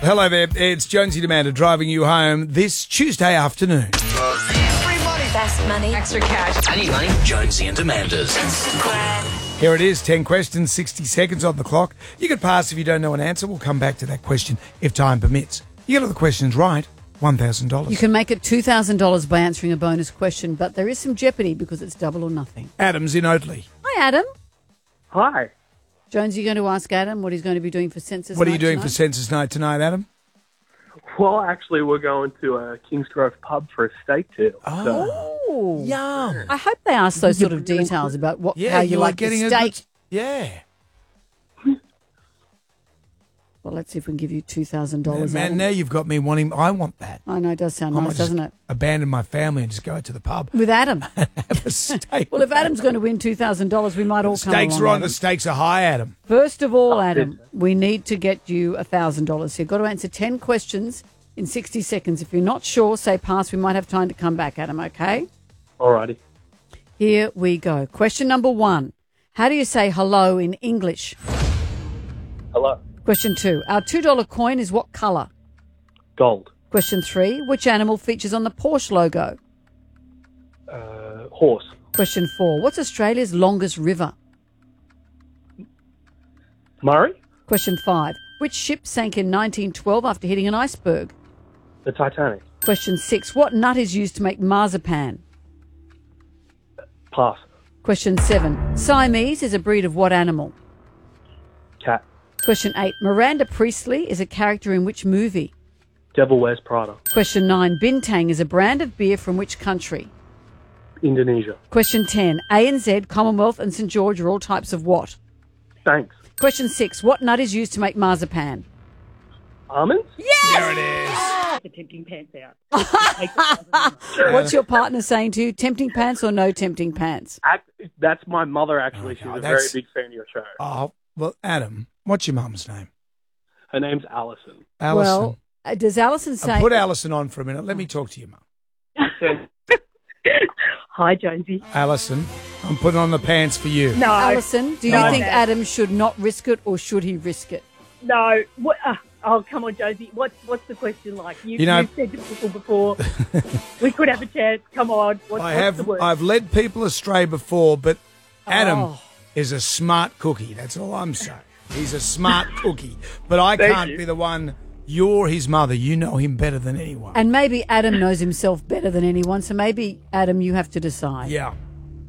Hello there, it's Jonesy Demander driving you home this Tuesday afternoon. Free money. Fast money. Extra cash. I need money. Jonesy and Demanders. Here it is, 10 questions, 60 seconds on the clock. You can pass if you don't know an answer. We'll come back to that question if time permits. You get all the questions right, $1,000. You can make it $2,000 by answering a bonus question, but there is some jeopardy because it's double or nothing. Adam's in Oatley. Hi, Adam. Hi. Jones, you're going to ask Adam what he's going to be doing for census What are night you doing tonight? for census night tonight, Adam? Well, actually, we're going to a Kingsgrove pub for a steak deal. Oh, Yum. I hope they ask those sort of details about how you like getting the a steak. good... Yeah. Well, let's see if we can give you $2,000. Man, Adam. now you've got me wanting... I want that. I know, it does sound I might nice, just doesn't it? abandon my family and just go to the pub. With Adam. Have a steak. Well, if Adam's going to win $2,000, we might all come along. Stakes are on. Adam. The stakes are high, Adam. First of all, Adam, we need to get you $1,000. So you've got to answer 10 questions in 60 seconds. If you're not sure, say pass. We might have time to come back, Adam, okay? Alrighty. Here we go. Question number 1. How do you say hello in English? Hello. Question 2. Our $2 coin is what colour? Gold. Question 3. Which animal features on the Porsche logo? Horse. Question 4. What's Australia's longest river? Murray. Question 5. Which ship sank in 1912 after hitting an iceberg? The Titanic. Question 6. What nut is used to make marzipan? Pass. Question 7. Siamese is a breed of what animal? Cat. Question 8. Miranda Priestley is a character in which movie? Devil Wears Prada. Question 9. Bintang is a brand of beer from which country? Indonesia. Question 10. ANZ, Commonwealth and St George are all types of what? Thanks. Question 6. What nut is used to make marzipan? Almonds? There it is. The tempting pants out. What's your partner saying to you? Tempting pants or no tempting pants? That's my mother, actually. She's a very that's- big fan of your show. Oh, well, Adam, what's your mum's name? Her name's Alison. Alison. Well, does Alison say... Put Alison on for a minute. Let me talk to your mum. Hi, Jonesy. Alison, I'm putting on the pants for you. No, Alison, do you No. think Adam should not risk it or should he risk it? no. What? Oh, come on, Jonesy. What's the question like? You know- you've said to people before, we could have a chance. Come on. What's the word? I've led people astray before, but Adam Oh. is a smart cookie. That's all I'm saying. He's a smart cookie. But I can't you. be the one. You're his mother. You know him better than anyone. And maybe Adam knows himself better than anyone, so maybe, Adam, you have to decide. Yeah.